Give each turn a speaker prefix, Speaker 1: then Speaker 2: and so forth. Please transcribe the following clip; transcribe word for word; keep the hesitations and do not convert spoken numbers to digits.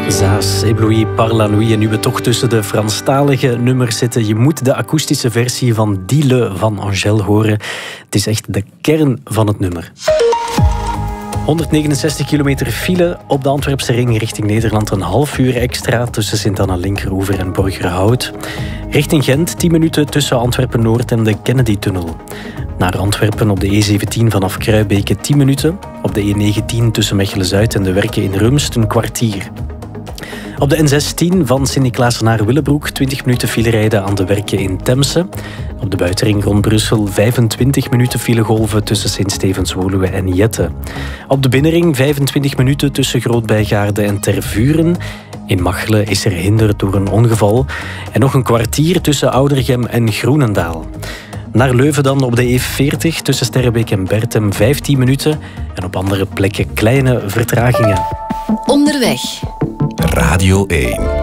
Speaker 1: Zaas, ébloui par la nuit. En nu we toch tussen de Franstalige nummers zitten, je moet de akoestische versie van Diele van Angèle horen. Het is echt de kern van het nummer. honderdnegenenzestig kilometer file op de Antwerpse ring richting Nederland. Een half uur extra tussen Sint-Anna-Linkeroever en Borgerhout. Richting Gent tien minuten tussen Antwerpen-Noord en de Kennedy-tunnel. Naar Antwerpen op de E zeventien vanaf Kruibeke tien minuten. Op de E negentien tussen Mechelen-Zuid en de Werken in Rumst een kwartier. Op de N zestien van Sint-Niklaas naar Willebroek twintig minuten file rijden aan de Werken in Temse. Op de buitenring rond Brussel vijfentwintig minuten filegolven tussen Sint-Stevens-Woluwe en Jette. Op de binnenring vijfentwintig minuten tussen Groot-Bijgaarde en Tervuren. In Machelen is er hinder door een ongeval. En nog een kwartier tussen Oudergem en Groenendaal. Naar Leuven dan op de E veertig tussen Sterrebeek en Bertem vijftien minuten. En op andere plekken kleine vertragingen.
Speaker 2: Onderweg.
Speaker 3: Radio één.